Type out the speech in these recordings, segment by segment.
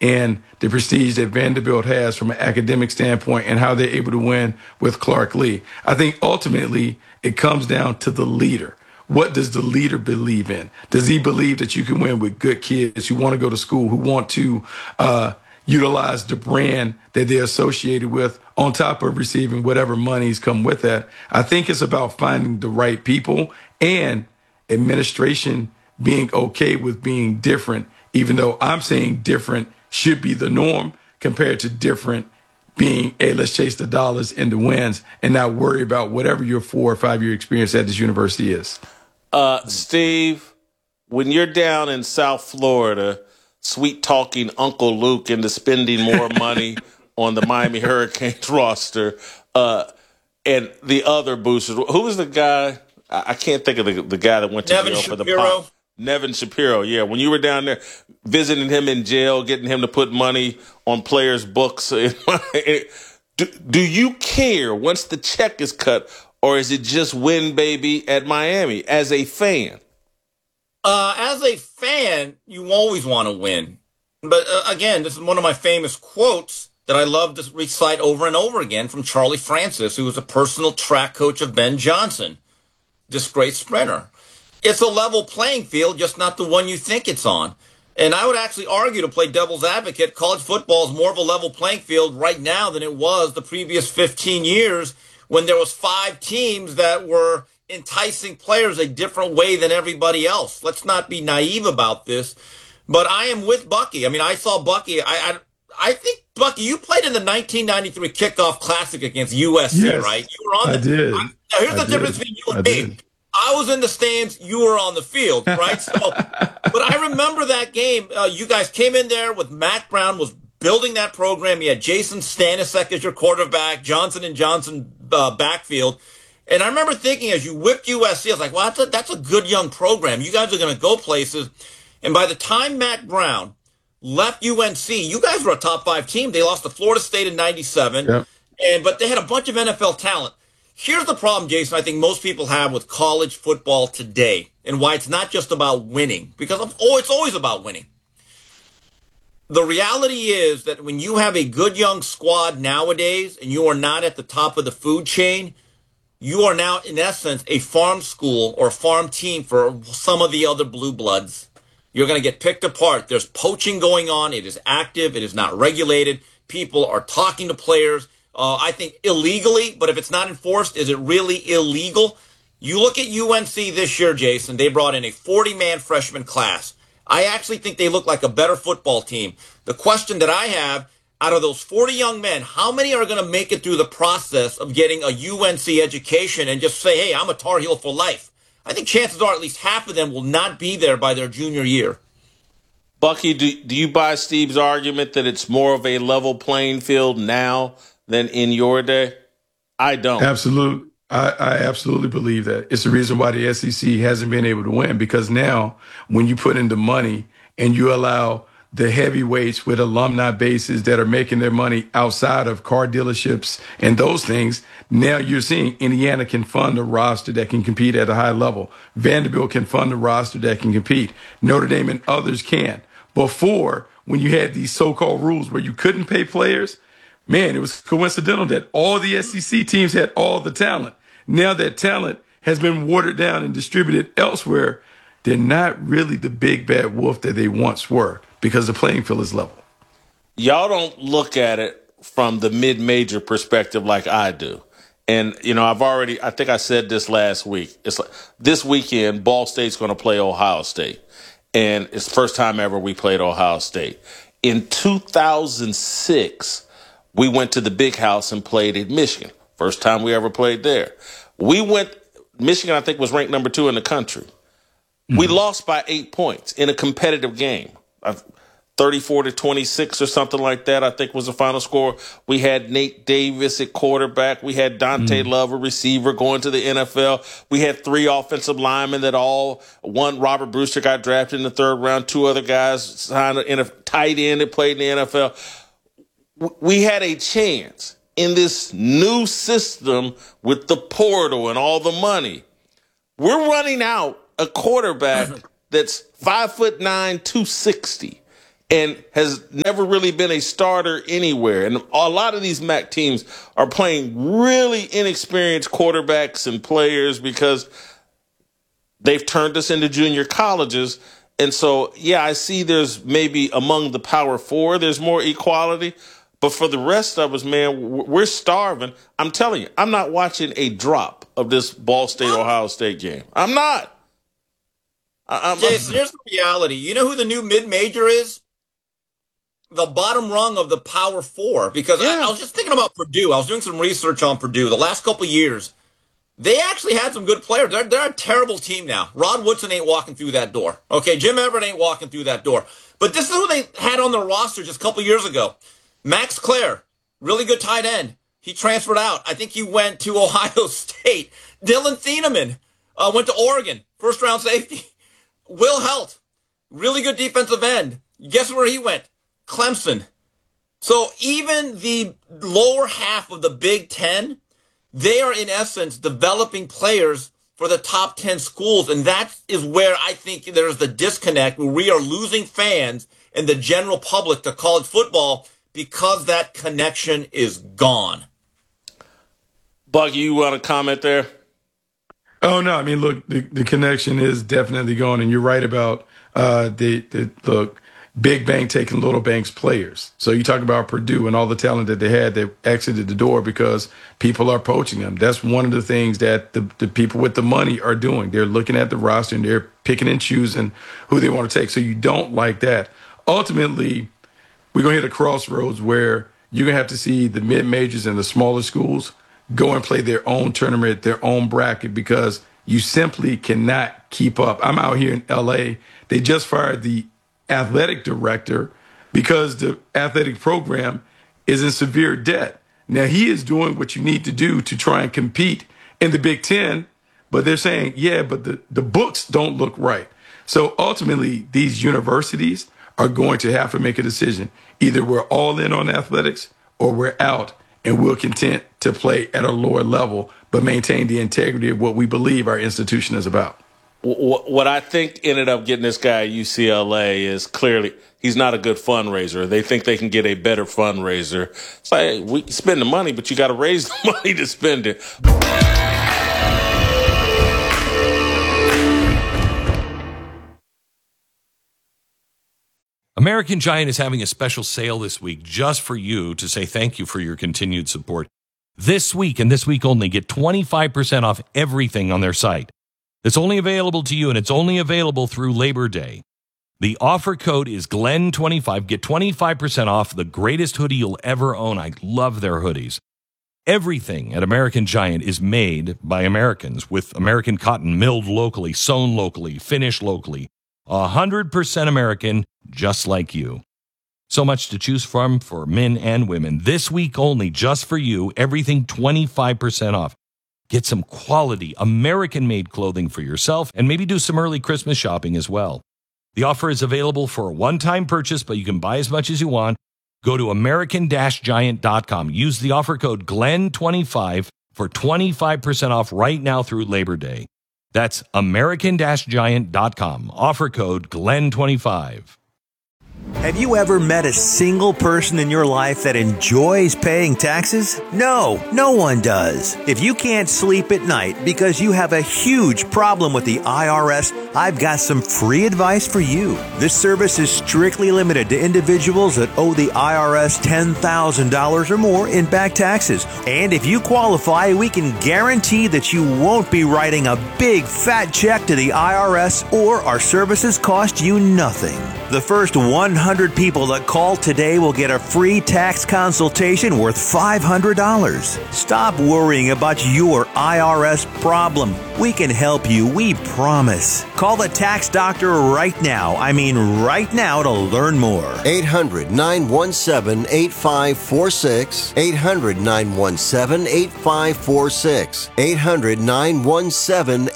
and the prestige that Vanderbilt has from an academic standpoint and how they're able to win with Clark Lee. I think ultimately it comes down to the leader. What does the leader believe in? Does he believe that you can win with good kids who want to go to school, who want to utilize the brand that they're associated with on top of receiving whatever monies come with that? I think it's about finding the right people and administration being okay with being different, even though I'm saying different should be the norm compared to different being, hey, let's chase the dollars and the wins and not worry about whatever your 4 or 5 year experience at this university is. Steve, when you're down in South Florida, sweet talking Uncle Luke into spending more money on the Miami Hurricanes roster and the other boosters, who was the guy? I can't think of the guy that went to jail for the pop. Nevin Shapiro, yeah. When you were down there visiting him in jail, getting him to put money on players' books, do you care once the check is cut, or is it just win, baby, at Miami as a fan? As a fan, you always want to win. But again, this is one of my famous quotes that I love to recite over and over again from Charlie Francis, who was a personal track coach of Ben Johnson, this great sprinter. It's a level playing field, just not the one you think it's on. And I would actually argue, to play devil's advocate, college football is more of a level playing field right now than it was the previous 15 years when there was 5 teams that were enticing players a different way than everybody else. Let's not be naive about this. But I am with Bucky. I mean, I saw Bucky. I think, Bucky, you played in the 1993 Kickoff Classic against USC, yes, right? You were on I did. Now, here's the difference between you and me. I was in the stands. You were on the field, right? So, but I remember that game. You guys came in there with Mack Brown was building that program. You had Jason Stanisek as your quarterback, Johnson & Johnson backfield. And I remember thinking, as you whipped USC, I was like, well, that's a good young program. You guys are going to go places. And by the time Mack Brown left UNC, you guys were a top 5 team. They lost to Florida State in 97. Yep. But they had a bunch of NFL talent. Here's the problem, Jason, I think most people have with college football today and why it's not just about winning, because it's always about winning. The reality is that when you have a good young squad nowadays and you are not at the top of the food chain, you are now, in essence, a farm school or farm team for some of the other blue bloods. You're going to get picked apart. There's poaching going on. It is active. It is not regulated. People are talking to players. I think illegally, but if it's not enforced, is it really illegal? You look at UNC this year, Jason, they brought in a 40-man freshman class. I actually think they look like a better football team. The question that I have, out of those 40 young men, how many are going to make it through the process of getting a UNC education and just say, hey, I'm a Tar Heel for life? I think chances are at least half of them will not be there by their junior year. Bucky, do you buy Steve's argument that it's more of a level playing field now than in your day? I don't. Absolutely. I absolutely believe that. It's the reason why the SEC hasn't been able to win, because now when you put in the money and you allow the heavyweights with alumni bases that are making their money outside of car dealerships and those things, now you're seeing Indiana can fund a roster that can compete at a high level. Vanderbilt can fund a roster that can compete. Notre Dame and others can. Before, when you had these so-called rules where you couldn't pay players, man, it was coincidental that all the SEC teams had all the talent. Now that talent has been watered down and distributed elsewhere, they're not really the big bad wolf that they once were because the playing field is level. Y'all don't look at it from the mid-major perspective like I do. And, you know, I think I said this last week. It's like this weekend, Ball State's going to play Ohio State. And it's the first time ever we played Ohio State. In 2006, we went to the Big House and played at Michigan. First time we ever played there. Michigan, I think, was ranked number 2 in the country. Mm-hmm. We lost by 8 points in a competitive game. 34-26 or something like that, I think was the final score. We had Nate Davis at quarterback. We had Dante Love, a receiver, going to the NFL. We had 3 offensive linemen that one, Robert Brewster, got drafted in the 3rd round. 2 other guys signed in a tight end that played in the NFL. We had a chance in this new system with the portal and all the money. We're running out a quarterback that's 5'9", 260. and has never really been a starter anywhere. And a lot of these MAC teams are playing really inexperienced quarterbacks and players because they've turned us into junior colleges. And so, yeah, I see there's maybe among the Power Four, there's more equality. But for the rest of us, man, we're starving. I'm telling you, I'm not watching a drop of this Ball State-Ohio State game. I'm not. Jason, here's the reality. You know who the new mid-major is? The bottom rung of the Power Four. Because I was just thinking about Purdue. I was doing some research on Purdue. The last couple of years, they actually had some good players. They're a terrible team now. Rod Woodson ain't walking through that door. Okay, Jim Everett ain't walking through that door. But this is who they had on their roster just a couple of years ago. Max Clare, really good tight end. He transferred out. I think he went to Ohio State. Dylan Thieneman went to Oregon, first-round safety. Will Helt, really good defensive end. Guess where he went? Clemson. So even the lower half of the Big Ten, they are in essence developing players for the top 10 schools. And that is where I think there's the disconnect, where we are losing fans and the general public to college football because that connection is gone. Buck, you want to comment there? Oh, no. I mean, look, the connection is definitely gone. And you're right about the big bank taking little bank's players. So you talk about Purdue and all the talent that they had, they exited the door because people are poaching them. That's one of the things that the people with the money are doing. They're looking at the roster and they're picking and choosing who they want to take. So you don't like that. Ultimately, we're going to hit a crossroads where you're going to have to see the mid-majors and the smaller schools go and play their own tournament, their own bracket, because you simply cannot keep up. I'm out here in L.A. They just fired the athletic director because the athletic program is in severe debt. Now, he is doing what you need to do to try and compete in the Big Ten, but they're saying, yeah, but the books don't look right. So ultimately, these universities are going to have to make a decision. Either we're all in on athletics or we're out and we're content to play at a lower level, but maintain the integrity of what we believe our institution is about. What I think ended up getting this guy at UCLA is clearly he's not a good fundraiser. They think they can get a better fundraiser. It's like, hey, we can spend the money, but you got to raise the money to spend it. American Giant is having a special sale this week just for you to say thank you for your continued support. This week and this week only, get 25% off everything on their site. It's only available to you, and it's only available through Labor Day. The offer code is GLEN25. Get 25% off the greatest hoodie you'll ever own. I love their hoodies. Everything at American Giant is made by Americans with American cotton milled locally, sewn locally, finished locally. 100% American, just like you. So much to choose from for men and women. This week only, just for you, everything 25% off. Get some quality American-made clothing for yourself and maybe do some early Christmas shopping as well. The offer is available for a one-time purchase, but you can buy as much as you want. Go to American-Giant.com. Use the offer code GLEN25 for 25% off right now through Labor Day. That's American-Giant.com. Offer code GLEN25. Have you ever met a single person in your life that enjoys paying taxes? No, no one does. If you can't sleep at night because you have a huge problem with the IRS, I've got some free advice for you. This service is strictly limited to individuals that owe the IRS $10,000 or more in back taxes. And if you qualify, we can guarantee that you won't be writing a big fat check to the IRS, or our services cost you nothing. The first 100 people that call today will get a free tax consultation worth $500. Stop worrying about your IRS problem. We can help you, we promise. Call the tax doctor right now. I mean right now, to learn more. 800-917-8546. 800-917-8546.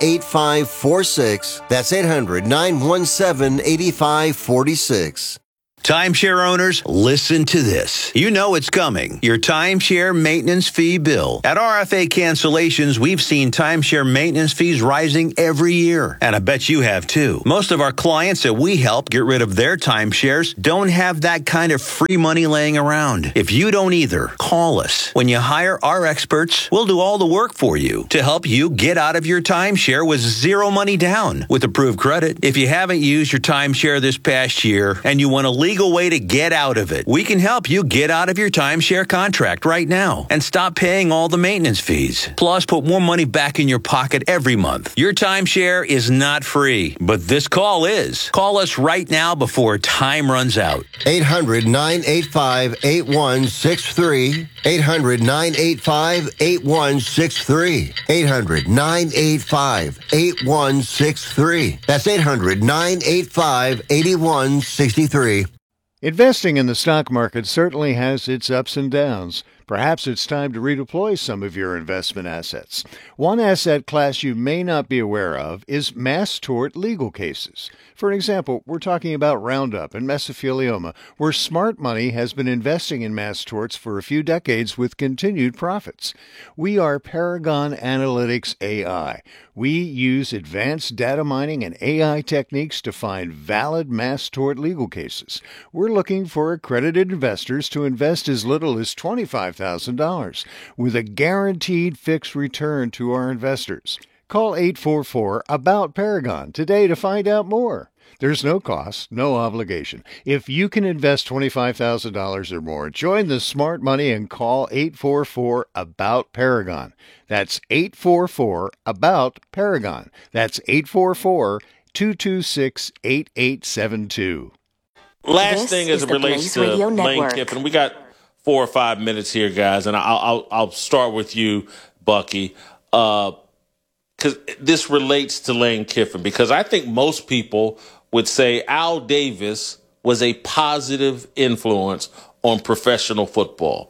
800-917-8546. That's 800-917-8546. Timeshare owners, listen to this. You know it's coming. Your timeshare maintenance fee bill. At RFA Cancellations, we've seen timeshare maintenance fees rising every year. And I bet you have too. Most of our clients that we help get rid of their timeshares don't have that kind of free money laying around. If you don't either, call us. When you hire our experts, we'll do all the work for you to help you get out of your timeshare with zero money down with approved credit. If you haven't used your timeshare this past year and you want to legal way to get out of it, we can help you get out of your timeshare contract right now and stop paying all the maintenance fees. Plus, put more money back in your pocket every month. Your timeshare is not free, but this call is. Call us right now before time runs out. 800-985-8163. 800-985-8163. 800-985-8163. That's 800-985-8163. Investing in the stock market certainly has its ups and downs. Perhaps it's time to redeploy some of your investment assets. One asset class you may not be aware of is mass tort legal cases. For example, we're talking about Roundup and mesothelioma, where smart money has been investing in mass torts for a few decades with continued profits. We are Paragon Analytics AI. We use advanced data mining and AI techniques to find valid mass tort legal cases. We're looking for accredited investors to invest as little as $25,000 with a guaranteed fixed return to our investors. Call 844-ABOUT-PARAGON today to find out more. There's no cost, no obligation. If you can invest $25,000 or more, join the smart money and call 844-ABOUT-PARAGON. That's 844-ABOUT-PARAGON. That's 844-226-8872. Last thing as it relates to Lane Kiffin, we got 4 or 5 minutes here, guys, and I'll start with you, Bucky, because this relates to Lane Kiffin. Because I think most people would say Al Davis was a positive influence on professional football.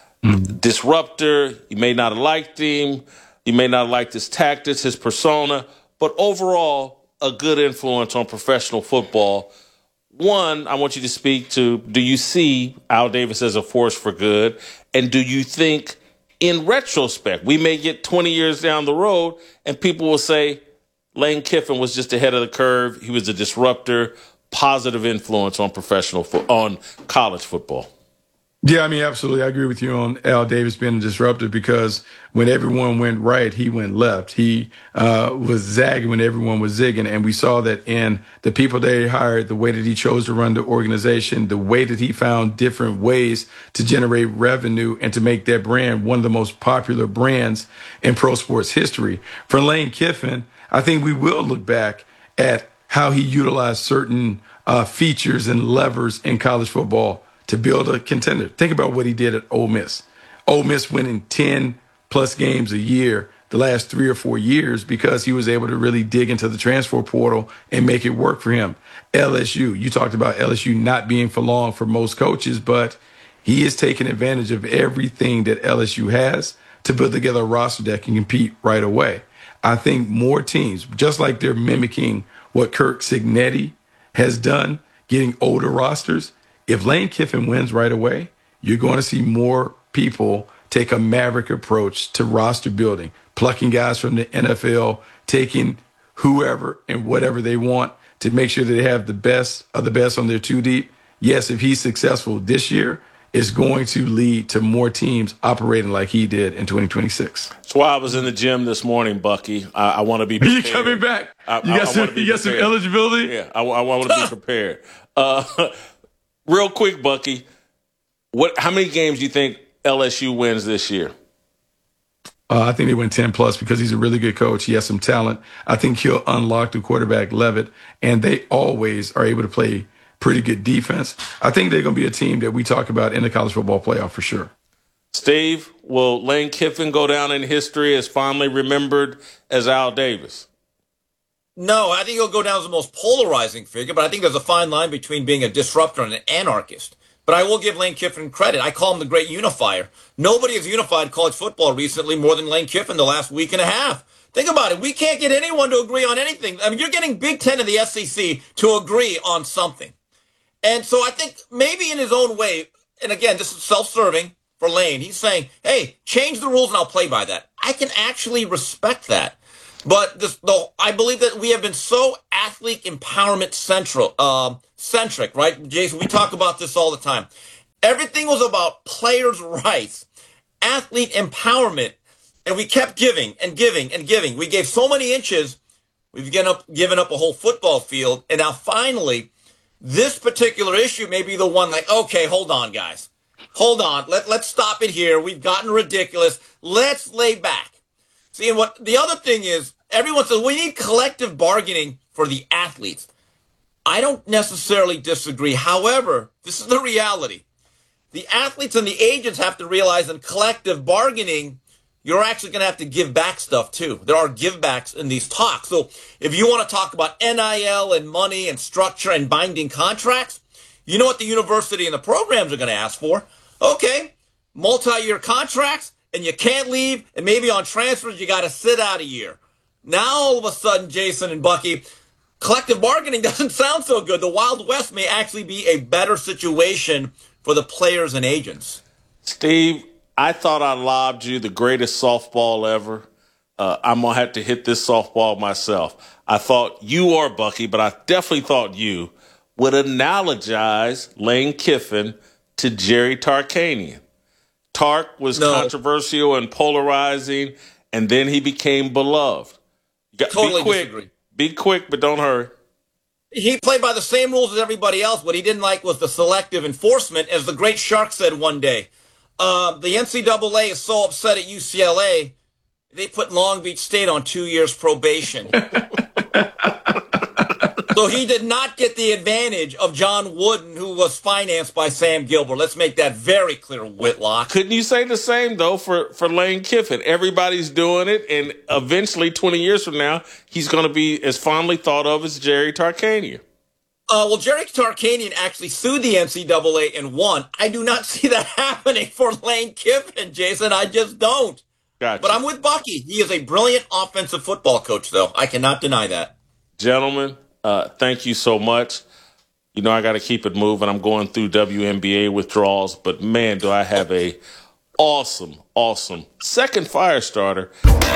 Disruptor, you may not have liked him, you may not have liked his tactics, his persona, but overall, a good influence on professional football. One, I want you to speak to, do you see Al Davis as a force for good? And do you think, in retrospect, we may get 20 years down the road and people will say Lane Kiffin was just ahead of the curve. He was a disruptor, positive influence on on college football. Yeah, I mean, absolutely. I agree with you on Al Davis being a disruptor because when everyone went right, he went left. He was zagging when everyone was zigging. And we saw that in the people that he hired, the way that he chose to run the organization, the way that he found different ways to generate revenue and to make that brand one of the most popular brands in pro sports history. For Lane Kiffin, I think we will look back at how he utilized certain features and levers in college football to build a contender. Think about what he did at Ole Miss. Ole Miss winning 10-plus games a year the last 3 or 4 years because he was able to really dig into the transfer portal and make it work for him. LSU, you talked about LSU not being for long for most coaches, but he is taking advantage of everything that LSU has to put together a roster that can compete right away. I think more teams, just like they're mimicking what Kirk Cignetti has done, getting older rosters, if Lane Kiffin wins right away, you're going to see more people take a maverick approach to roster building, plucking guys from the NFL, taking whoever and whatever they want to make sure that they have the best of the best on their two deep. Yes, if he's successful this year, it's going to lead to more teams operating like he did in 2026. That's why I was in the gym this morning, Bucky. I want to be prepared. You coming back? You got some eligibility? Yeah, I want to be prepared. Real quick, Bucky, how many games do you think LSU wins this year? I think they win 10-plus because he's a really good coach. He has some talent. I think he'll unlock the quarterback, Levitt, and they always are able to play pretty good defense. I think they're going to be a team that we talk about in the college football playoff for sure. Steve, will Lane Kiffin go down in history as fondly remembered as Al Davis? No, I think he'll go down as the most polarizing figure, but I think there's a fine line between being a disruptor and an anarchist. But I will give Lane Kiffin credit. I call him the great unifier. Nobody has unified college football recently more than Lane Kiffin the last week and a half. Think about it. We can't get anyone to agree on anything. I mean, you're getting Big Ten and the SEC to agree on something. And so I think maybe in his own way, and again, this is self-serving for Lane. He's saying, hey, change the rules and I'll play by that. I can actually respect that. But I believe that we have been so athlete empowerment centric, right? Jason, we talk about this all the time. Everything was about players' rights, athlete empowerment, and we kept giving and giving and giving. We gave so many inches, we've given up a whole football field, and now finally, this particular issue may be the one like, okay, hold on, guys. Hold on. Let's stop it here. We've gotten ridiculous. Let's lay back. See, and what the other thing is, everyone says we need collective bargaining for the athletes. I don't necessarily disagree. However, this is the reality. The athletes and the agents have to realize in collective bargaining, you're actually going to have to give back stuff too. There are givebacks in these talks. So if you want to talk about NIL and money and structure and binding contracts, you know what the university and the programs are going to ask for? Okay, multi-year contracts, and you can't leave, and maybe on transfers you got to sit out a year. Now all of a sudden, Jason and Bucky, collective bargaining doesn't sound so good. The Wild West may actually be a better situation for the players and agents. Steve, I thought I lobbed you the greatest softball ever. I'm going to have to hit this softball myself. I thought you or Bucky, but I definitely thought you would analogize Lane Kiffin to Jerry Tarkanian. Tark was controversial and polarizing, and then he became beloved. Totally disagree. Be quick, but don't hurry. He played by the same rules as everybody else. What he didn't like was the selective enforcement, as the great Shark said one day. The NCAA is so upset at UCLA, they put Long Beach State on 2 years probation. So he did not get the advantage of John Wooden, who was financed by Sam Gilbert. Let's make that very clear, Whitlock. Couldn't you say the same, though, for Lane Kiffin? Everybody's doing it, and eventually, 20 years from now, he's going to be as fondly thought of as Jerry Tarkanian. Well, Jerry Tarkanian actually sued the NCAA and won. I do not see that happening for Lane Kiffin, Jason. I just don't. Gotcha. But I'm with Bucky. He is a brilliant offensive football coach, though. I cannot deny that. Gentlemen, thank you so much. You know, I got to keep it moving. I'm going through WNBA withdrawals, but man, do I have a awesome second fire starter.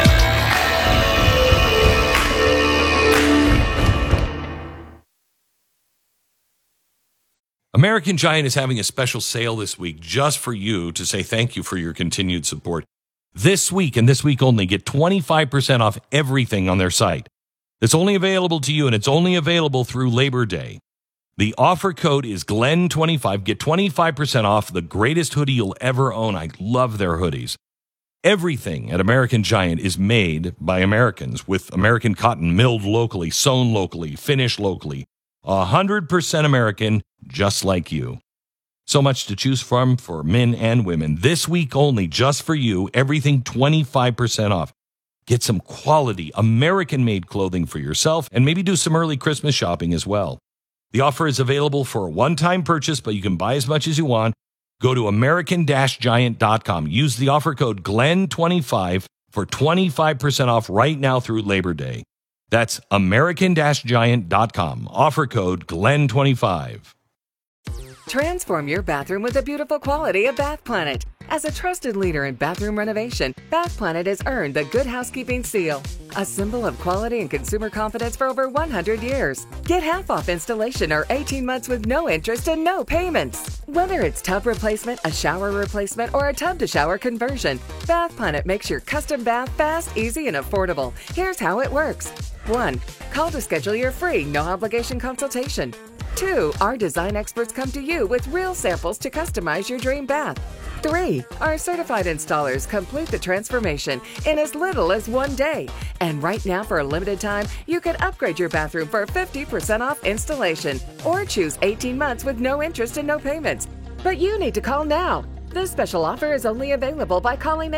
American Giant is having a special sale this week just for you to say thank you for your continued support. This week and this week only, get 25% off everything on their site. It's only available to you, and it's only available through Labor Day. The offer code is GLEN25. Get 25% off the greatest hoodie you'll ever own. I love their hoodies. Everything at American Giant is made by Americans with American cotton milled locally, sewn locally, finished locally. 100% American, just like you. So much to choose from for men and women. This week only, just for you, everything 25% off. Get some quality American-made clothing for yourself and maybe do some early Christmas shopping as well. The offer is available for a one-time purchase, but you can buy as much as you want. Go to American-Giant.com. Use the offer code GLEN25 for 25% off right now through Labor Day. That's American-Giant.com. Offer code GLEN25. Transform your bathroom with the beautiful quality of Bath Planet. As a trusted leader in bathroom renovation, Bath Planet has earned the Good Housekeeping seal, a symbol of quality and consumer confidence for over 100 years. Get half off installation or 18 months with no interest and no payments. Whether it's tub replacement, a shower replacement, or a tub-to-shower conversion, Bath Planet makes your custom bath fast, easy, and affordable. Here's how it works. 1. Call to schedule your free, no-obligation consultation. 2. Our design experts come to you with real samples to customize your dream bath. 3. Our certified installers complete the transformation in as little as 1 day. And right now, for a limited time, you can upgrade your bathroom for 50% off installation or choose 18 months with no interest and no payments. But you need to call now. This special offer is only available by calling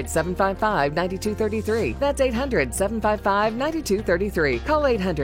800-755-9233. That's 800-755-9233. Call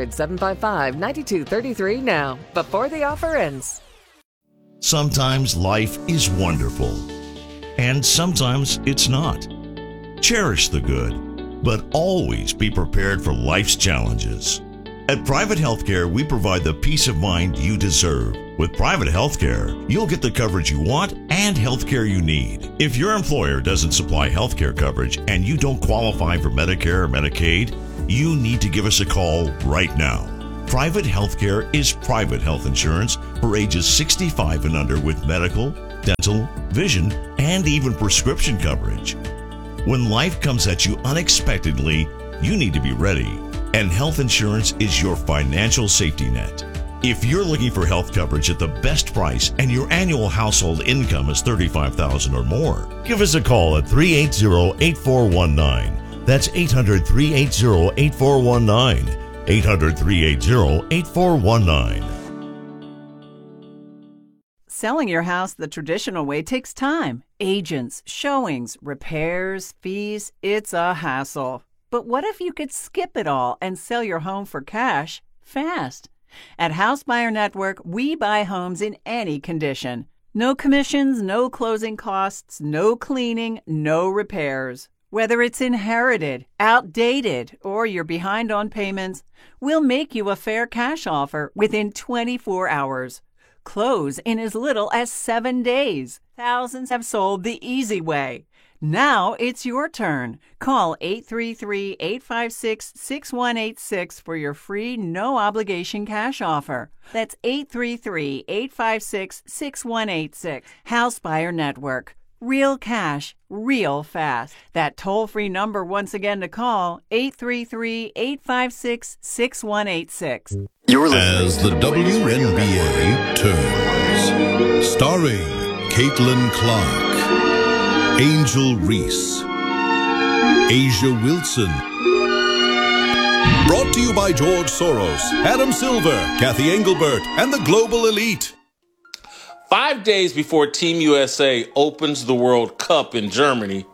800-755-9233 now, before the offer ends. Sometimes life is wonderful, and sometimes it's not. Cherish the good, but always be prepared for life's challenges. At Private Healthcare, we provide the peace of mind you deserve. With Private Healthcare, you'll get the coverage you want and healthcare you need. If your employer doesn't supply healthcare coverage and you don't qualify for Medicare or Medicaid, you need to give us a call right now. Private Healthcare is private health insurance for ages 65 and under with medical, dental, vision, and even prescription coverage. When life comes at you unexpectedly, you need to be ready. And health insurance is your financial safety net. If you're looking for health coverage at the best price and your annual household income is $35,000 or more, give us a call at 380-8419. That's 800-380-8419. 800-380-8419. Selling your house the traditional way takes time. Agents, showings, repairs, fees, it's a hassle. But what if you could skip it all and sell your home for cash fast? At House Buyer Network, we buy homes in any condition. No commissions, no closing costs, no cleaning, no repairs. Whether it's inherited, outdated, or you're behind on payments, we'll make you a fair cash offer within 24 hours. Close in as little as 7 days. Thousands have sold the easy way. Now it's your turn. Call 833-856-6186 for your free, no-obligation cash offer. That's 833-856-6186. House Buyer Network. Real cash, real fast. That toll-free number once again to call, 833-856-6186. As the WNBA turns, starring Caitlin Clark, Angel Reese, Asia Wilson. Brought to you by George Soros, Adam Silver, Kathy Engelbert, and the Global Elite. 5 days before Team USA opens the World Cup in Germany,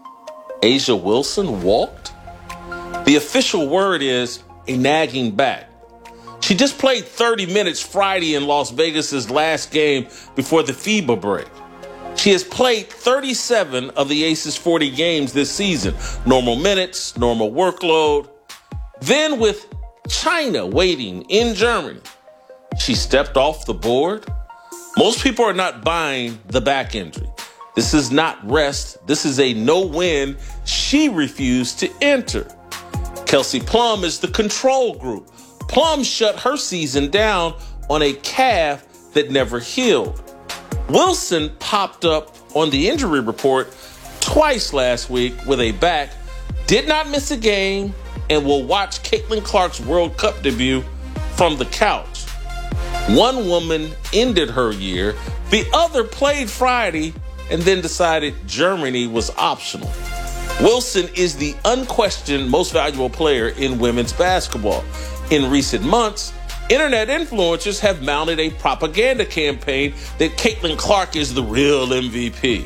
Asia Wilson walked? The official word is a nagging back. She just played 30 minutes Friday in Las Vegas's last game before the FIBA break. She has played 37 of the Aces' 40 games this season. Normal minutes, normal workload. Then with China waiting in Germany, she stepped off the board. Most people are not buying the back injury. This is not rest. This is a no-win. She refused to enter. Kelsey Plum is the control group. Plum shut her season down on a calf that never healed. Wilson popped up on the injury report twice last week with a back, did not miss a game, and will watch Caitlin Clark's World Cup debut from the couch. One woman ended her year, the other played Friday, and then decided Germany was optional. Wilson is the unquestioned most valuable player in women's basketball. In recent months, internet influencers have mounted a propaganda campaign that Caitlin Clark is the real MVP.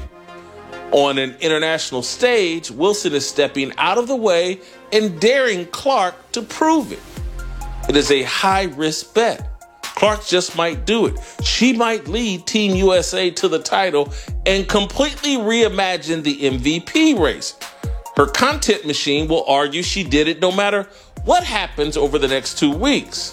On an international stage, Wilson is stepping out of the way and daring Clark to prove it. It is a high-risk bet. Clark just might do it. She might lead Team USA to the title and completely reimagine the MVP race. Her content machine will argue she did it no matter what happens over the next 2 weeks.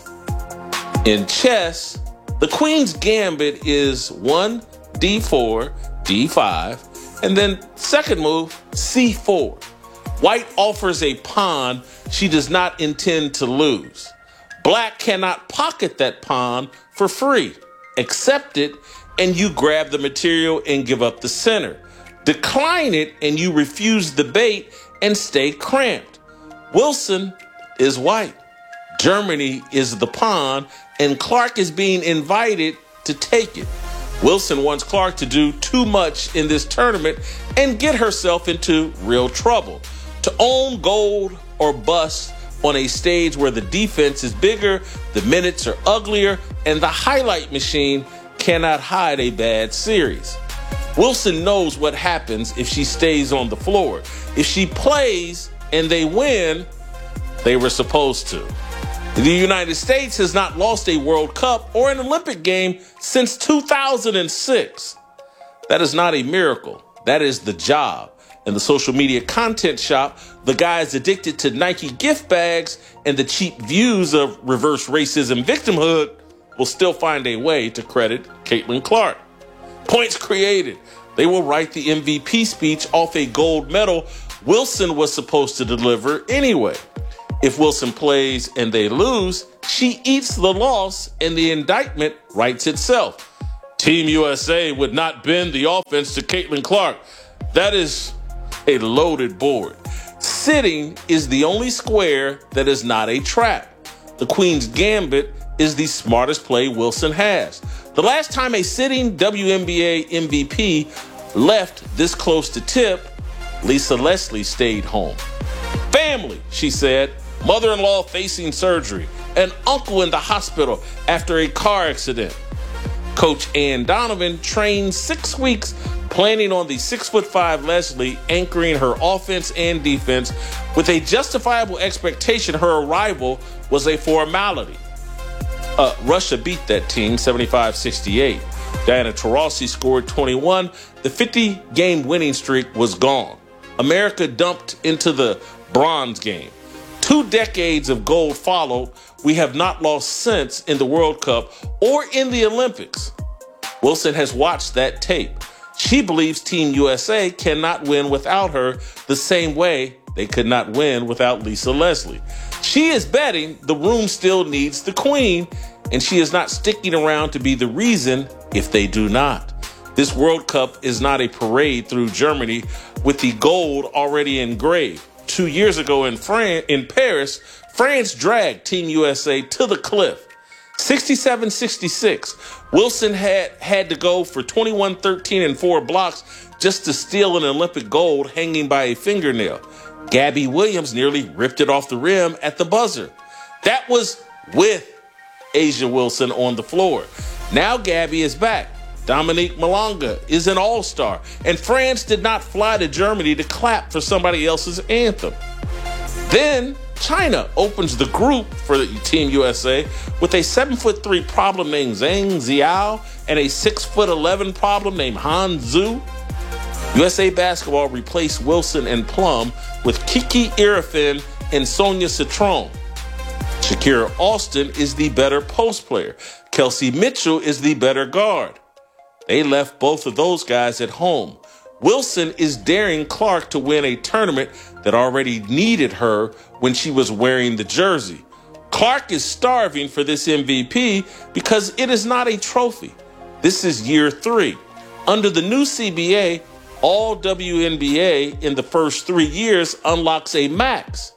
In chess, the queen's gambit is 1, d4, d5, and then second move, c4. White offers a pawn she does not intend to lose. Black cannot pocket that pawn for free. Accept it, and you grab the material and give up the center. Decline it, and you refuse the bait and stay cramped. Wilson is white. Germany is the pawn, and Clark is being invited to take it. Wilson wants Clark to do too much in this tournament and get herself into real trouble. To own gold or bust on a stage where the defense is bigger, the minutes are uglier, and the highlight machine cannot hide a bad series. Wilson knows what happens if she stays on the floor. If she plays and they win, they were supposed to. The United States has not lost a World Cup or an Olympic game since 2006. That is not a miracle. That is the job. and the social media content shop, the guys addicted to Nike gift bags and the cheap views of reverse racism victimhood will still find a way to credit Caitlin Clark. Points created. They will write the MVP speech off a gold medal Wilson was supposed to deliver anyway. If Wilson plays and they lose, she eats the loss and the indictment writes itself. Team USA would not bend the offense to Caitlin Clark. That is a loaded board. Sitting is the only square that is not a trap. The Queen's Gambit is the smartest play Wilson has. The last time a sitting WNBA MVP left this close to tip, Lisa Leslie stayed home. Family, she said. Mother-in-law facing surgery. An uncle in the hospital after a car accident. Coach Ann Donovan trained 6 weeks planning on the 6'5" Leslie anchoring her offense and defense with a justifiable expectation her arrival was a formality. Russia beat that team 75-68. Diana Taurasi scored 21. The 50-game winning streak was gone. America dumped into the bronze game. 2 decades of gold followed. We have not lost since in the World Cup or in the Olympics. Wilson has watched that tape. She believes Team USA cannot win without her the same way they could not win without Lisa Leslie. She is betting the room still needs the Queen, and she is not sticking around to be the reason if they do not. This World Cup is not a parade through Germany with the gold already engraved. 2 years ago in Paris, France dragged Team USA to the cliff. 67-66. Wilson had to go for 21, 13, and 4 blocks just to steal an Olympic gold hanging by a fingernail. Gabby Williams nearly ripped it off the rim at the buzzer. That was with A'ja Wilson on the floor. Now Gabby is back. Dominique Malonga is an all-star, and France did not fly to Germany to clap for somebody else's anthem. Then China opens the group for the Team USA with a 7'3" problem named Zhang Xiao and a 6'11" problem named Han Zhu. USA Basketball replaced Wilson and Plum with Kiki Irefin and Sonia Citron. Shakira Austin is the better post player. Kelsey Mitchell is the better guard. They left both of those guys at home. Wilson is daring Clark to win a tournament that already needed her when she was wearing the jersey. Clark is starving for this MVP because it is not a trophy. This is year 3. Under the new CBA, all WNBA in the first 3 years unlocks a max.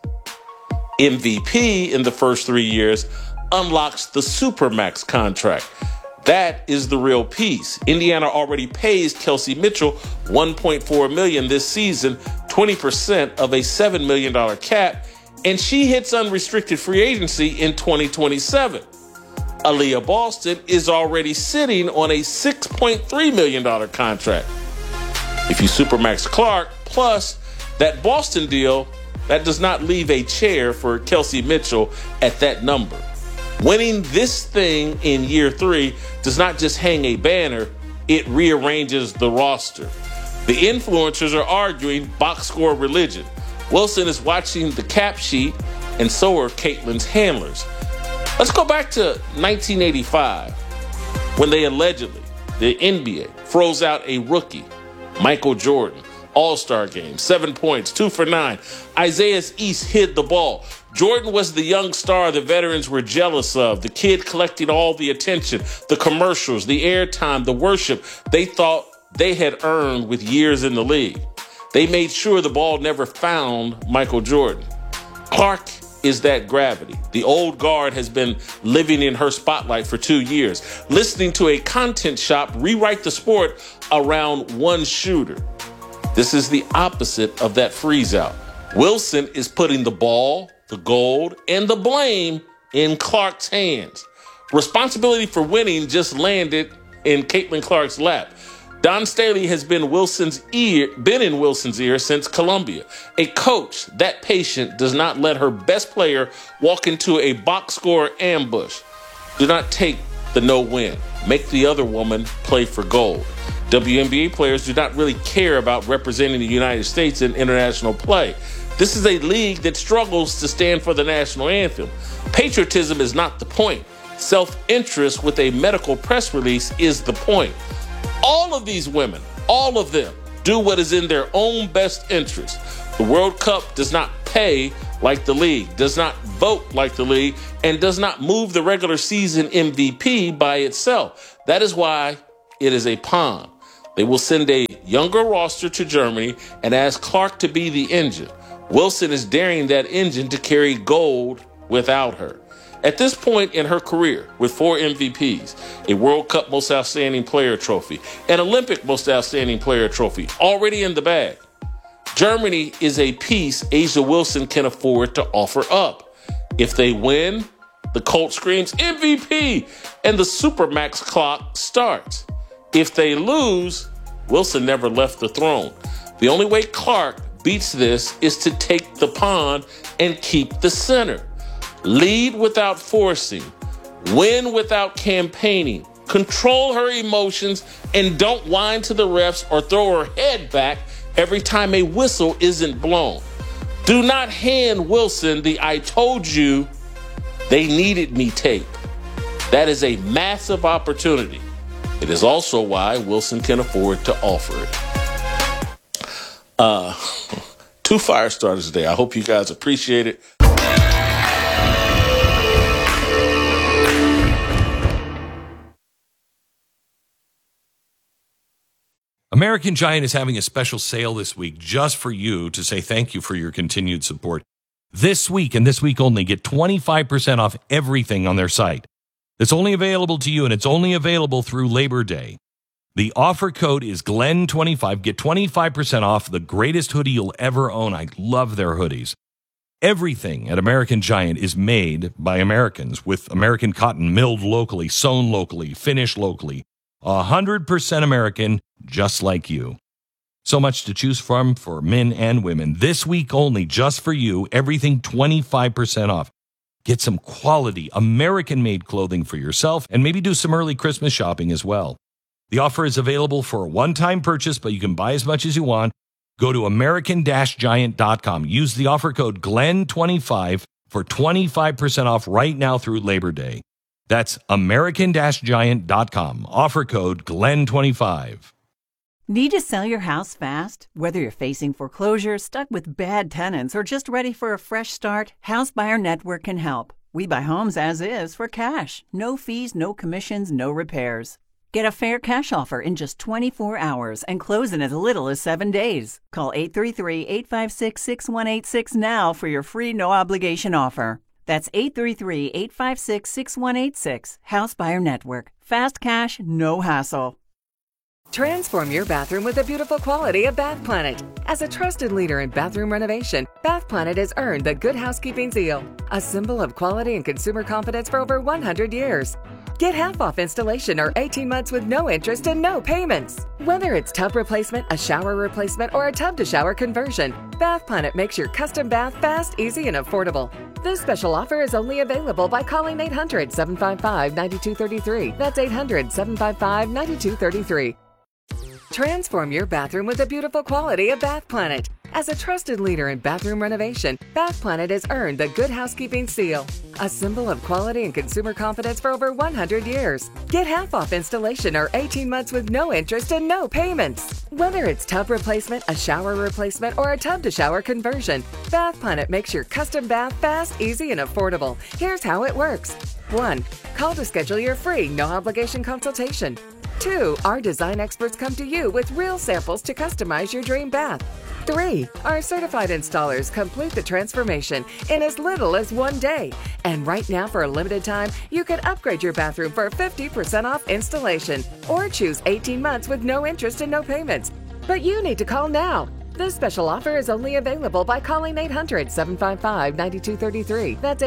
MVP in the first 3 years unlocks the Supermax contract. That is the real piece. Indiana already pays Kelsey Mitchell $1.4 million this season, 20% of a $7 million cap, and she hits unrestricted free agency in 2027. Aaliyah Boston is already sitting on a $6.3 million contract. If you Supermax Clark plus that Boston deal, that does not leave a chair for Kelsey Mitchell at that number. Winning this thing in year 3 does not just hang a banner, it rearranges the roster. The influencers are arguing box score religion. Wilson is watching the cap sheet, and so are Caitlin's handlers. Let's go back to 1985, when they allegedly, the NBA, froze out a rookie, Michael Jordan. All-Star game, 7 points, 2 for 9. Isaiah East hid the ball. Jordan was the young star the veterans were jealous of, the kid collecting all the attention, the commercials, the airtime, the worship they thought they had earned with years in the league. They made sure the ball never found Michael Jordan. Clark is that gravity. The old guard has been living in her spotlight for 2 years, listening to a content shop rewrite the sport around one shooter. This is the opposite of that freeze out. Wilson is putting the ball, the gold, and the blame in Clark's hands. Responsibility for winning just landed in Caitlin Clark's lap. Don Staley has been in Wilson's ear since Columbia. A coach that patient does not let her best player walk into a box score ambush. Do not take the no win. Make the other woman play for gold. WNBA players do not really care about representing the United States in international play. This is a league that struggles to stand for the national anthem. Patriotism is not the point. Self-interest with a medical press release is the point. All of these women, all of them, do what is in their own best interest. The World Cup does not pay like the league, does not vote like the league, and does not move the regular season MVP by itself. That is why it is a pawn. They will send a younger roster to Germany and ask Clark to be the engine. Wilson is daring that engine to carry gold without her. At this point in her career, with 4 MVPs, a World Cup Most Outstanding Player trophy, an Olympic Most Outstanding Player trophy already in the bag, Germany is a piece A'ja Wilson can afford to offer up. If they win, the Colt screams MVP and the Supermax clock starts. If they lose, Wilson never left the throne. The only way Clark beats this is to take the pawn and keep the center. Lead without forcing, win without campaigning, control her emotions, and don't whine to the refs or throw her head back every time a whistle isn't blown. Do not hand Wilson the "I told you they needed me" tape. That is a massive opportunity. It is also why Wilson can afford to offer it. 2 fire starters today. I hope you guys appreciate it. American Giant is having a special sale this week just for you to say thank you for your continued support. This week and this week only, get 25% off everything on their site. It's only available to you, and it's only available through Labor Day. The offer code is GLEN25. Get 25% off the greatest hoodie you'll ever own. I love their hoodies. Everything at American Giant is made by Americans with American cotton milled locally, sewn locally, finished locally. 100% American, just like you. So much to choose from for men and women. This week only, just for you, everything 25% off. Get some quality American-made clothing for yourself and maybe do some early Christmas shopping as well. The offer is available for a one-time purchase, but you can buy as much as you want. Go to American-Giant.com. Use the offer code GLEN25 for 25% off right now through Labor Day. That's American-Giant.com. Offer code GLEN25. Need to sell your house fast? Whether you're facing foreclosure, stuck with bad tenants, or just ready for a fresh start, House Buyer Network can help. We buy homes as is for cash. No fees, no commissions, no repairs. Get a fair cash offer in just 24 hours and close in as little as 7 days. Call 833-856-6186 now for your free no-obligation offer. That's 833-856-6186. House Buyer Network. Fast cash, no hassle. Transform your bathroom with the beautiful quality of Bath Planet. As a trusted leader in bathroom renovation, Bath Planet has earned the Good Housekeeping seal, a symbol of quality and consumer confidence for over 100 years. Get half off installation or 18 months with no interest and no payments. Whether it's tub replacement, a shower replacement, or a tub-to-shower conversion, Bath Planet makes your custom bath fast, easy, and affordable. This special offer is only available by calling 800-755-9233. That's 800-755-9233. Transform your bathroom with the beautiful quality of Bath Planet. As a trusted leader in bathroom renovation, Bath Planet has earned the Good Housekeeping seal, a symbol of quality and consumer confidence for over 100 years. Get half off installation or 18 months with no interest and no payments. Whether it's tub replacement, a shower replacement, or a tub-to-shower conversion, Bath Planet makes your custom bath fast, easy, and affordable. Here's how it works. 1. Call to schedule your free, no-obligation consultation. 2. Our design experts come to you with real samples to customize your dream bath. 3. Our certified installers complete the transformation in as little as 1 day. And right now, for a limited time, you can upgrade your bathroom for 50% off installation or choose 18 months with no interest and no payments. But you need to call now. This special offer is only available by calling 800-755-9233. That's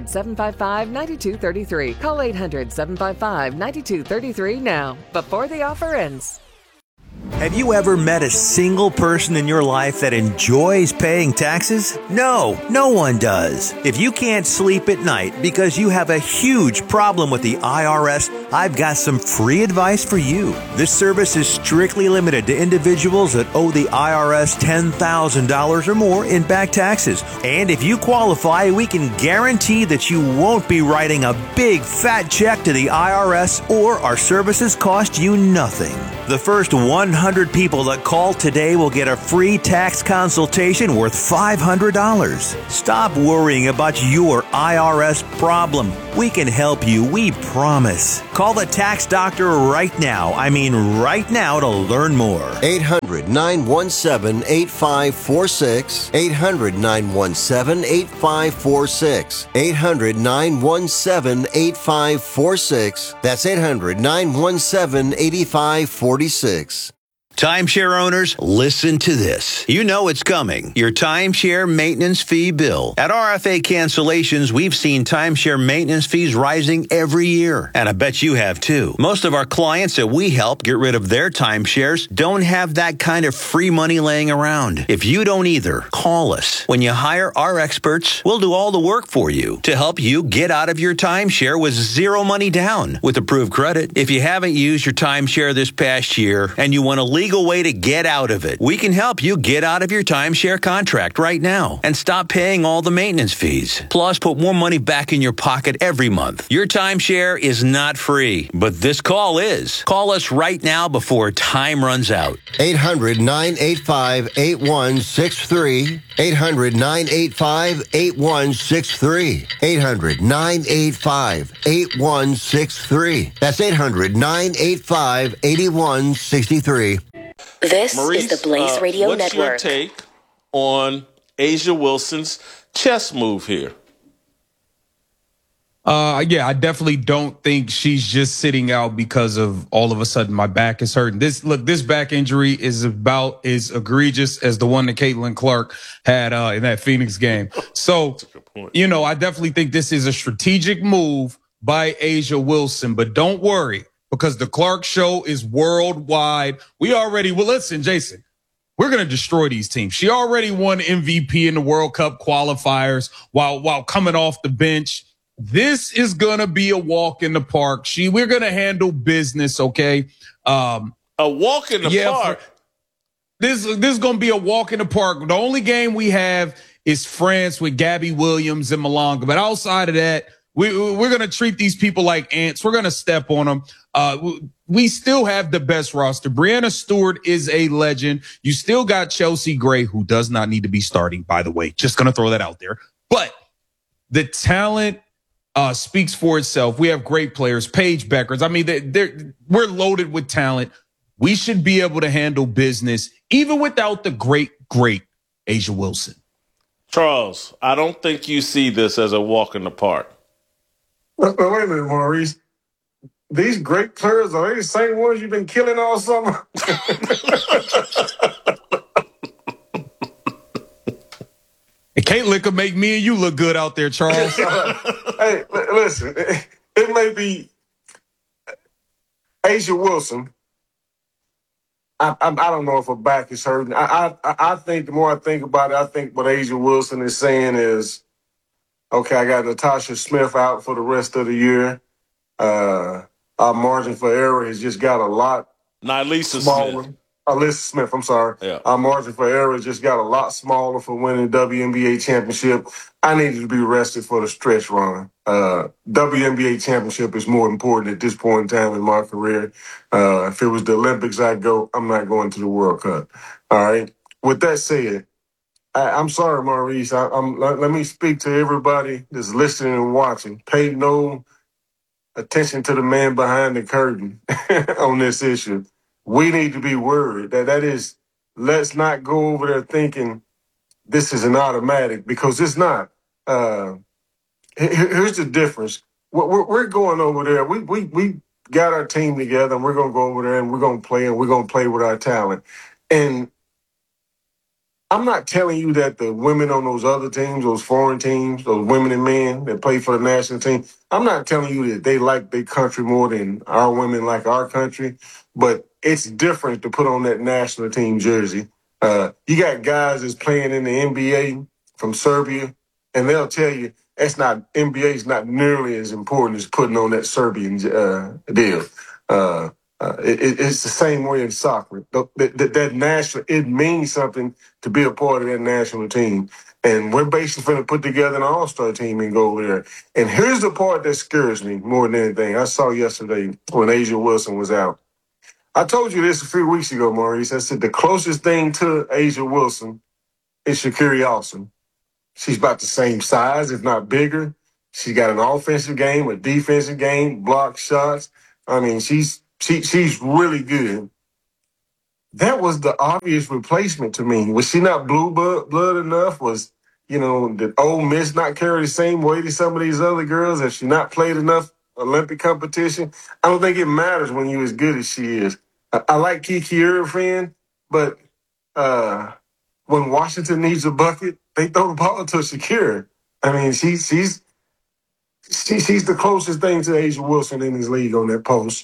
800-755-9233. Call 800-755-9233 now, before the offer ends. Have you ever met a single person in your life that enjoys paying taxes? No, no one does. If you can't sleep at night because you have a huge problem with the IRS, I've got some free advice for you. This service is strictly limited to individuals that owe the IRS $10,000 or more in back taxes. And if you qualify, we can guarantee that you won't be writing a big fat check to the IRS, or our services cost you nothing. The first 100 people that call today will get a free tax consultation worth $500. Stop worrying about your IRS problem. We can help you, we promise. Call the tax doctor right now. I mean right now to learn more. 800-917-8546. 800-917-8546. 800-917-8546. That's 800-917-8546. Timeshare owners, listen to this. You know it's coming. Your timeshare maintenance fee bill. At RFA Cancellations, we've seen timeshare maintenance fees rising every year. And I bet you have too. Most of our clients that we help get rid of their timeshares don't have that kind of free money laying around. If you don't either, call us. When you hire our experts, we'll do all the work for you to help you get out of your timeshare with zero money down with approved credit. If you haven't used your timeshare this past year and you want a legal way to get out of it, we can help you get out of your timeshare contract right now and stop paying all the maintenance fees. Plus, put more money back in your pocket every month. Your timeshare is not free, but this call is. Call us right now before time runs out. 800-985-8163. 800-985-8163. 800-985-8163. That's 800-985-8163. This Maurice, is the Blaze Radio what's Network. your take on A'ja Wilson's chess move here? Yeah, I definitely don't think she's just sitting out because of all of a sudden my back is hurting. This back injury is about as egregious as the one that Caitlin Clark had in that Phoenix game. So, I definitely think this is a strategic move by A'ja Wilson, but don't worry, because the Clark show is worldwide. Listen, Jason, we're going to destroy these teams. She already won MVP in the World Cup qualifiers while coming off the bench. This is going to be a walk in the park. We're going to handle business, okay? A walk in the park? This is going to be a walk in the park. The only game we have is France with Gabby Williams and Malonga. But outside of that, we're going to treat these people like ants. We're going to step on them. We still have the best roster. Brianna Stewart is a legend. You still got Chelsea Gray, who does not need to be starting, by the way. Just going to throw that out there. But the talent speaks for itself. We have great players. Paige Beckers. I mean, we're loaded with talent. We should be able to handle business, even without the great A'ja Wilson. Charles, I don't think you see this as a walk in the park. Wait a minute, Maurice. These great players, are they the same ones you've been killing all summer? Caitlin could make me and you look good out there, Charles. Hey, listen, it may be A'ja Wilson. I don't know if her back is hurting. I think the more I think about it, I think what A'ja Wilson is saying is, okay, I got Natasha Smith out for the rest of the year. Our margin for error has just got a lot smaller. Smith. Alyssa Smith, I'm sorry. Yeah. Our margin for error just got a lot smaller for winning the WNBA championship. I needed to be rested for the stretch run. WNBA championship is more important at this point in time in my career. If it was the Olympics, I'd go. I'm not going to the World Cup. All right. With that said, I'm sorry, Maurice. Let me speak to everybody that's listening and watching. Pay no attention to the man behind the curtain on this issue. We need to be worried. That is, let's not go over there thinking this is an automatic, because it's not. Here's the difference. We're going over there. We got our team together, and we're going to go over there, and we're going to play, and we're going to play with our talent. And I'm not telling you that the women on those other teams, those foreign teams, those women and men that play for the national team, I'm not telling you that they like their country more than our women like our country. But it's different to put on that national team jersey. You got guys that's playing in the NBA from Serbia, and they'll tell you NBA is not nearly as important as putting on that Serbian deal. It's the same way in soccer. That national, it means something to be a part of that national team. And we're basically going to put together an all-star team and go over there. And here's the part that scares me more than anything. I saw yesterday when A'ja Wilson was out. I told you this a few weeks ago, Maurice. I said the closest thing to A'ja Wilson is Sha'Carri Austin. She's about the same size, if not bigger. She got an offensive game, a defensive game, block shots. I mean, she's really good. That was the obvious replacement to me. Was she not blue blood enough? Was, did Ole Miss not carry the same weight as some of these other girls? Has she not played enough Olympic competition? I don't think it matters when you're as good as she is. I like Kiki Irvin, but when Washington needs a bucket, they throw the ball to Shakira. I mean, she's the closest thing to A'ja Wilson in this league on that post.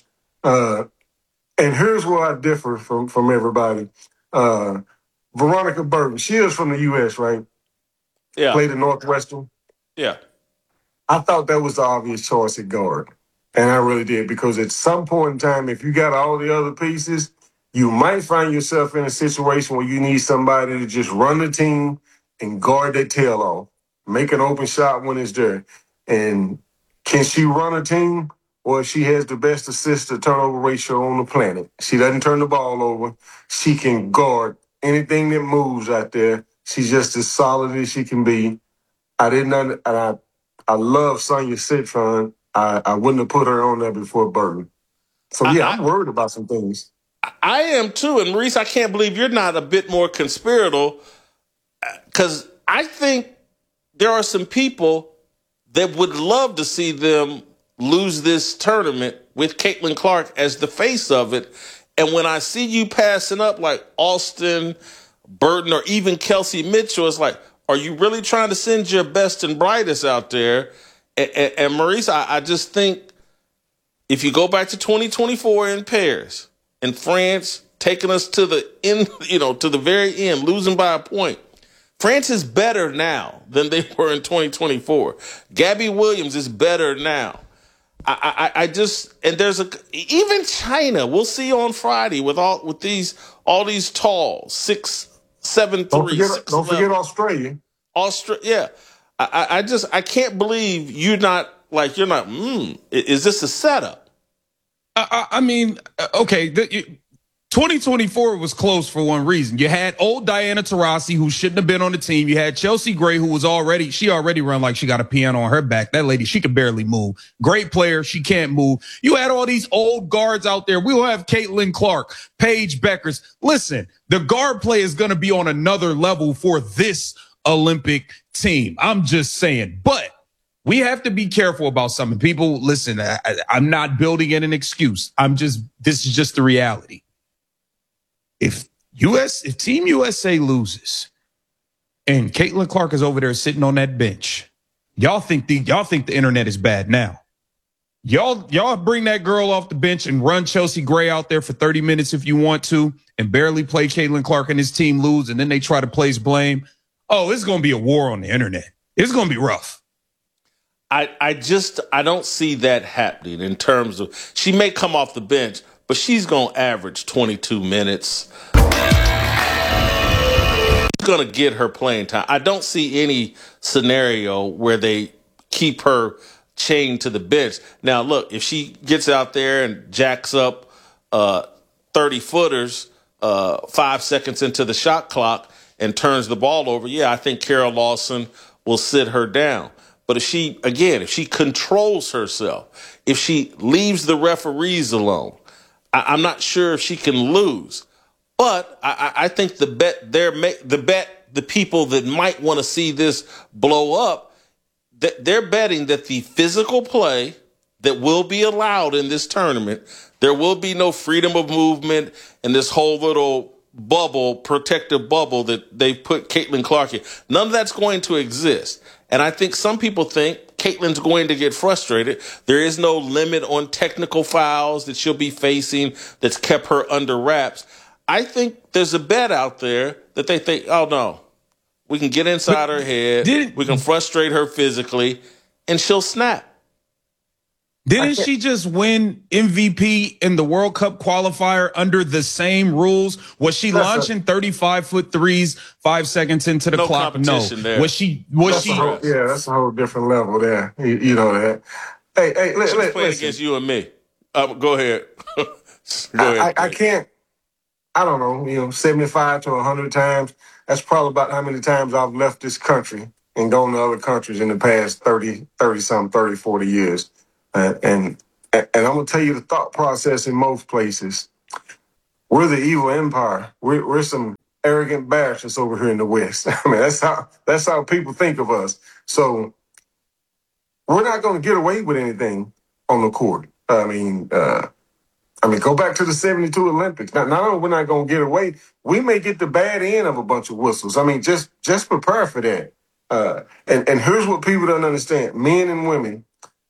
And here's where I differ from everybody. Veronica Burton, she is from the U.S., right? Yeah. Played at Northwestern. Yeah. I thought that was the obvious choice at guard. And I really did, because at some point in time, if you got all the other pieces, you might find yourself in a situation where you need somebody to just run the team and guard their tail off, make an open shot when it's there. And can she run a team? Or she has the best assist to turnover ratio on the planet. She doesn't turn the ball over. She can guard anything that moves out there. She's just as solid as she can be. I love Sonia Citron. I wouldn't have put her on there before Burton. So, I'm worried about some things. I am too. And Maurice, I can't believe you're not a bit more conspiratorial, because I think there are some people that would love to see them lose this tournament with Caitlin Clark as the face of it. And when I see you passing up like Austin, Burton, or even Kelsey Mitchell, it's like, are you really trying to send your best and brightest out there? And Maurice, I just think if you go back to 2024 in Paris and France taking us to the end, to the very end, losing by a point, France is better now than they were in 2024. Gabby Williams is better now. I just, and even China, we'll see on Friday with all these tall 6'7" 3. Don't forget Australia. Yeah. I can't believe you're not, is this a setup? I mean, okay. 2024 was close for one reason. You had old Diana Taurasi, who shouldn't have been on the team. You had Chelsea Gray, who was already run like she got a piano on her back. That lady, she could barely move. Great player. She can't move. You had all these old guards out there. We'll have Caitlin Clark, Paige Beckers. Listen, the guard play is going to be on another level for this Olympic team. I'm just saying, but we have to be careful about something. People, listen, I'm not building in an excuse. This is just the reality. If Team USA loses and Caitlin Clark is over there sitting on that bench, y'all think the internet is bad now. Y'all bring that girl off the bench and run Chelsea Gray out there for 30 minutes if you want to, and barely play Caitlin Clark and his team lose, and then they try to place blame. Oh, it's going to be a war on the internet. It's going to be rough. I don't see that happening in terms of, she may come off the bench, but she's going to average 22 minutes. She's going to get her playing time. I don't see any scenario where they keep her chained to the bench. Now, look, if she gets out there and jacks up 30-footers 5 seconds into the shot clock and turns the ball over, I think Kara Lawson will sit her down. But if she controls herself, if she leaves the referees alone, I'm not sure if she can lose. But I think the people that might want to see this blow up, they're betting that the physical play that will be allowed in this tournament, there will be no freedom of movement and this whole little protective bubble that they've put Caitlin Clark in. None of that's going to exist. And I think some people think Caitlin's going to get frustrated. There is no limit on technical fouls that she'll be facing that's kept her under wraps. I think there's a bet out there that they think, oh, no, we can get inside her head, we can frustrate her physically, and she'll snap. Didn't she just win MVP in the World Cup qualifier under the same rules? Was she launching 35-foot threes 5 seconds into the clock? No. There. Was she? That's a whole different level there. You know that. Hey, she was playing against you and me. Go ahead. Go ahead. I can't. I don't know. 75 to 100 times. That's probably about how many times I've left this country and gone to other countries in the past 30, 40 years. And I'm going to tell you the thought process in most places. We're the evil empire. We're some arrogant bastards over here in the West. I mean, that's how people think of us. So we're not going to get away with anything on the court. I mean, go back to the 72 Olympics. Not only we're not going to get away, we may get the bad end of a bunch of whistles. I mean, just prepare for that. And here's what people don't understand. Men and women,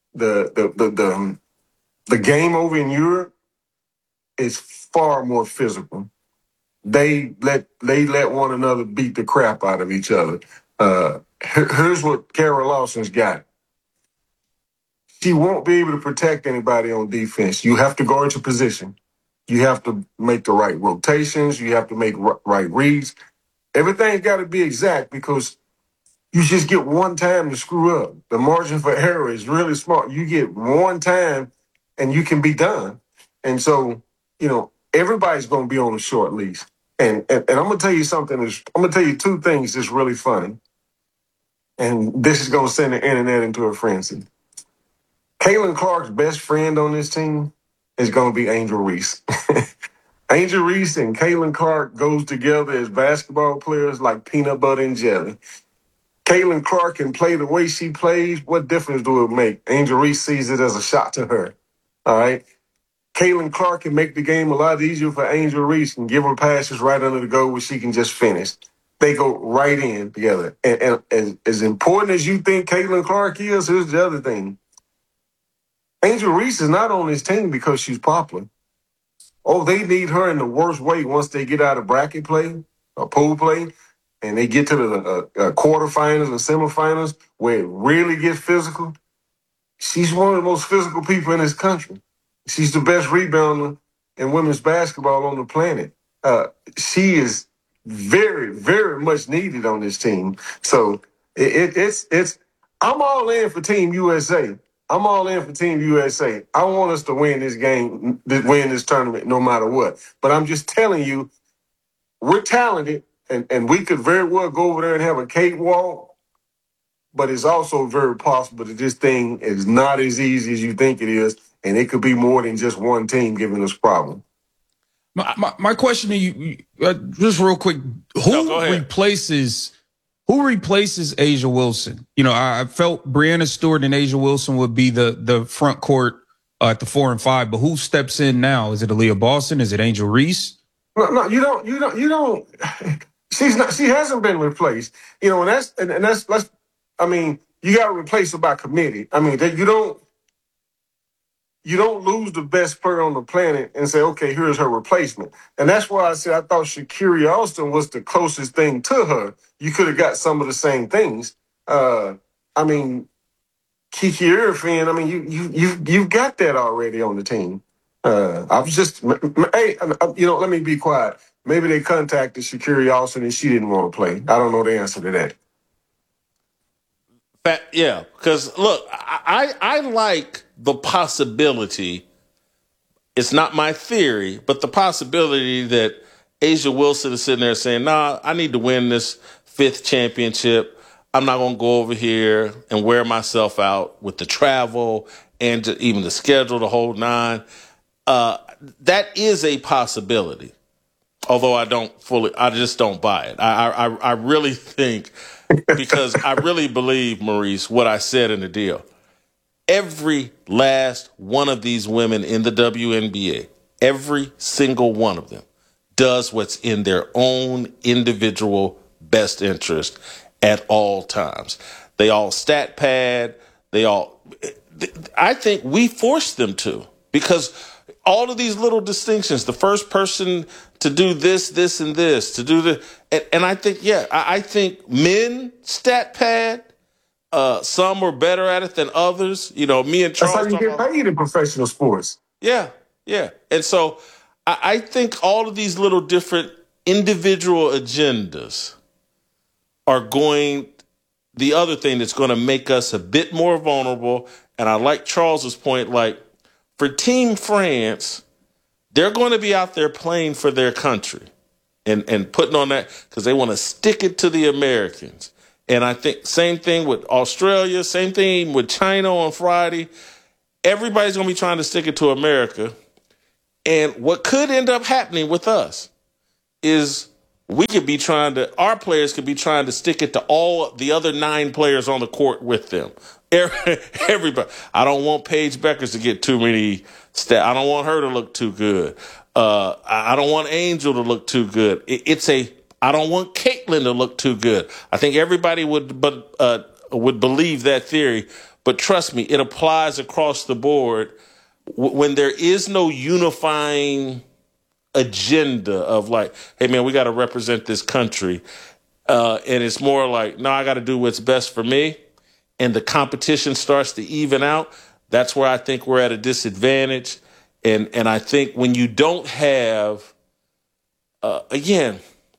the game over in Europe is far more physical. They let one another beat the crap out of each other. Here's what Kara Lawson's got. She won't be able to protect anybody on defense. You have to guard your position. You have to make the right rotations. You have to make right reads. Everything's got to be exact because you just get one time to screw up. The margin for error is really small. You get one time and you can be done. And so, everybody's going to be on a short leash. And I'm going to tell you something. I'm going to tell you two things that's really funny. And this is going to send the internet into a frenzy. Caitlin Clark's best friend on this team is going to be Angel Reese. Angel Reese and Caitlin Clark goes together as basketball players like peanut butter and jelly. Caitlin Clark can play the way she plays. What difference do it make? Angel Reese sees it as a shot to her. All right? Caitlin Clark can make the game a lot easier for Angel Reese and give her passes right under the goal where she can just finish. They go right in together. And as important as you think Caitlin Clark is, here's the other thing. Angel Reese is not on this team because she's popular. Oh, they need her in the worst way once they get out of bracket play or pool play and they get to the quarterfinals and semifinals where it really gets physical. She's one of the most physical people in this country. She's the best rebounder in women's basketball on the planet. She is very, very much needed on this team. So it's I'm all in for Team USA. I'm all in for Team USA. I want us to win this game, win this tournament, no matter what. But I'm just telling you, we're talented, and we could very well go over there and have a cakewalk. But it's also very possible that this thing is not as easy as you think it is, and it could be more than just one team giving us problems. My question to you, just real quick, who replaces A'ja Wilson? I felt Breanna Stewart and A'ja Wilson would be the front court at the 4 and 5, but who steps in now? Is it Aaliyah Boston? Is it Angel Reese? No, you don't. She's not. She hasn't been replaced. And that's. I mean, you got to replace her by committee. I mean, you don't lose the best player on the planet and say, okay, here's her replacement. And that's why I said I thought Sha'Carri Austin was the closest thing to her. You could have got some of the same things. I mean, Kiki Irfan, I mean, you've got that already on the team. I was just, hey, let me be quiet. Maybe they contacted Sha'Carri Austin and she didn't want to play. I don't know the answer to that. Yeah, because look, I like the possibility. It's not my theory, but the possibility that A'ja Wilson is sitting there saying, nah, I need to win this 5th championship. I'm not going to go over here and wear myself out with the travel and even the schedule, the whole 9. That is a possibility. Although I just don't buy it. I really think, because I really believe, Maurice, what I said in the deal. Every last one of these women in the WNBA, every single one of them, does what's in their own individual best interest at all times. They all stat pad. I think we forced them to, because all of these little distinctions, the first person to do this, this, and this, to do the, and I think, I think men stat pad, some were better at it than others. You know, me and Charles. That's how you get paid in professional sports. Yeah. And so I think all of these little different individual agendas are the other thing that's going to make us a bit more vulnerable. And I like Charles's point, like for Team France, they're going to be out there playing for their country and putting on that because they want to stick it to the Americans. And I think same thing with Australia, same thing with China on Friday. Everybody's going to be trying to stick it to America. And what could end up happening with us is our players could be trying to stick it to all the other 9 players on the court with them. Everybody. I don't want Paige Beckers to get too many stats. I don't want her to look too good. I don't want Angel to look too good. I don't want Caitlin to look too good. I think everybody would believe that theory, but trust me, it applies across the board when there is no unifying agenda of like, hey man, we got to represent this country. And it's more like, no, I got to do what's best for me. And the competition starts to even out. That's where I think we're at a disadvantage. And I think when you don't have, again,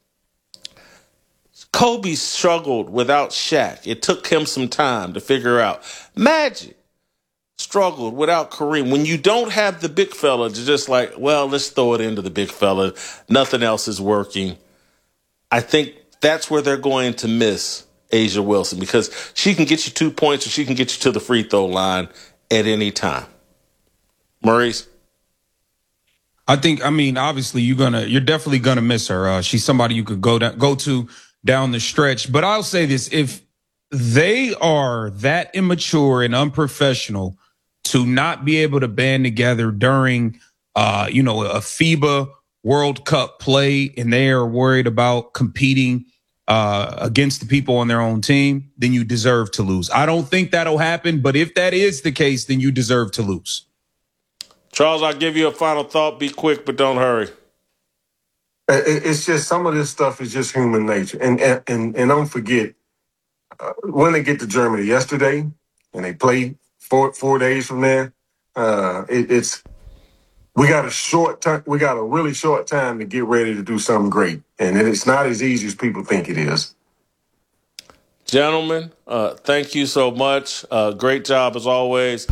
Kobe struggled without Shaq. It took him some time to figure out. Magic struggled without Kareem. When you don't have the big fella, it's just like, well, let's throw it into the big fella. Nothing else is working. I think that's where they're going to miss A'ja Wilson, because she can get you 2 points or she can get you to the free throw line at any time. Maurice? Obviously you're definitely gonna miss her. She's somebody you could go to down the stretch. But I'll say this, if they are that immature and unprofessional to not be able to band together during, a FIBA World Cup play, and they are worried about competing against the people on their own team, then you deserve to lose. I don't think that'll happen, but if that is the case, then you deserve to lose. Charles, I'll give you a final thought. Be quick, but don't hurry. It's just some of this stuff is just human nature. And don't forget, when they get to Germany yesterday and they play 4 days from there, we got a short time. We got a really short time to get ready to do something great, and it's not as easy as people think it is. Gentlemen, thank you so much. Great job as always.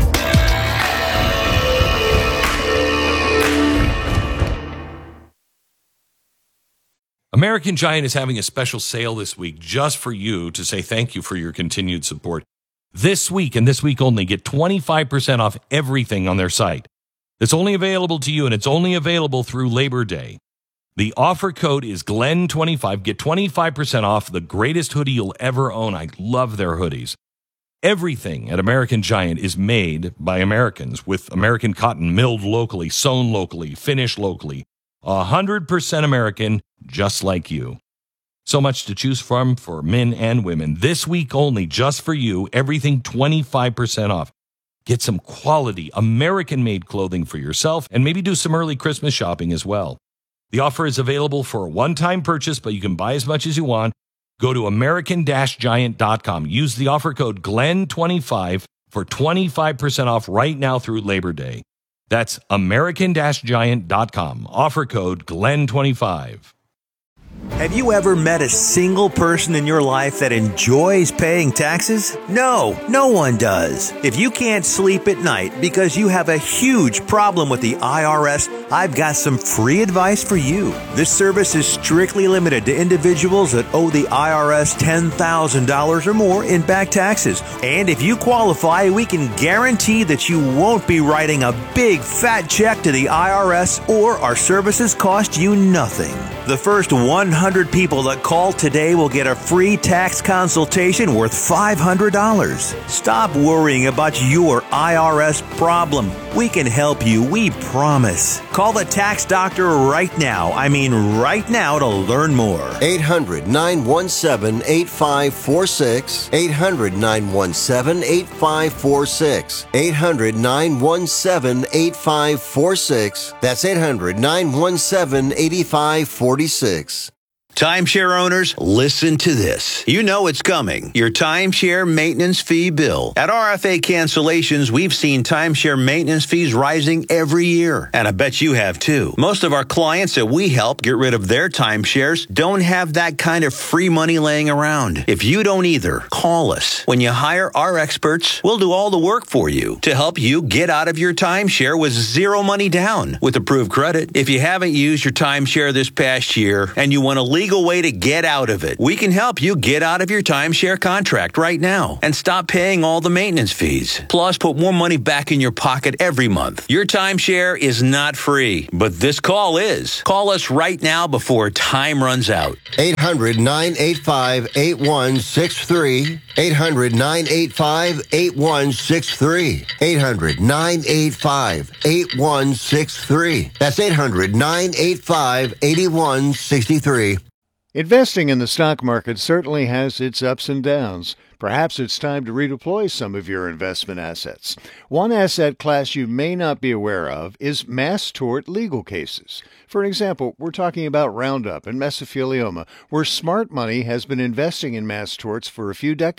American Giant is having a special sale this week just for you to say thank you for your continued support. This week and this week only, get 25% off everything on their site. It's only available to you, and it's only available through Labor Day. The offer code is Glenn25. Get 25% off the greatest hoodie you'll ever own. I love their hoodies. Everything at American Giant is made by Americans with American cotton milled locally, sewn locally, finished locally. 100% American, just like you. So much to choose from for men and women. This week only, just for you, everything 25% off. Get some quality American-made clothing for yourself and maybe do some early Christmas shopping as well. The offer is available for a one-time purchase, but you can buy as much as you want. Go to American-Giant.com. Use the offer code GLENN25 for 25% off right now through Labor Day. That's American-Giant.com. Offer code GLENN25. Have you ever met a single person in your life that enjoys paying taxes? No, no one does. If you can't sleep at night because you have a huge problem with the IRS, I've got some free advice for you. This service is strictly limited to individuals that owe the IRS $10,000 or more in back taxes. And if you qualify, we can guarantee that you won't be writing a big fat check to the IRS, or our services cost you nothing. The first 100 people that call today will get a free tax consultation worth $500. Stop worrying about your IRS problem. We can help you, we promise. Call the tax doctor right now. I mean right now to learn more. 800-917-8546. 800-917-8546. 800-917-8546. That's 800-917-8546. Timeshare owners, listen to this. You know it's coming. Your timeshare maintenance fee bill. At RFA Cancellations, we've seen timeshare maintenance fees rising every year. And I bet you have too. Most of our clients that we help get rid of their timeshares don't have that kind of free money laying around. If you don't either, call us. When you hire our experts, we'll do all the work for you to help you get out of your timeshare with zero money down with approved credit. If you haven't used your timeshare this past year and you want to legal way to get out of it, we can help you get out of your timeshare contract right now and stop paying all the maintenance fees. Plus, put more money back in your pocket every month. Your timeshare is not free, but this call is. Call us right now before time runs out. 800-985-8163. 800-985-8163. 800-985-8163. That's 800-985-8163. Investing in the stock market certainly has its ups and downs. Perhaps it's time to redeploy some of your investment assets. One asset class you may not be aware of is mass tort legal cases. For example, we're talking about Roundup and mesothelioma, where smart money has been investing in mass torts for a few decades.